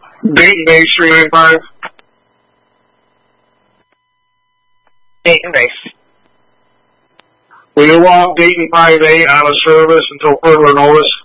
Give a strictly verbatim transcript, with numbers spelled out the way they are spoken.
Dayton base three nine five. Dayton base. We will walk Dayton five eight out of service until further notice.